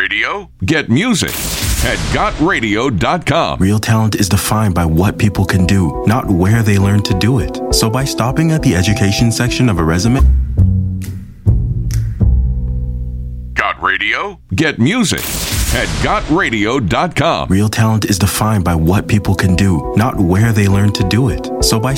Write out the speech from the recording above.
radio? Get music at gotradio.com. Real talent is defined by what people can do, not where they learn to do it. So by stopping at the education section of a resume... Got radio? Get music at gotradio.com. Real talent is defined by what people can do, not where they learn to do it. So by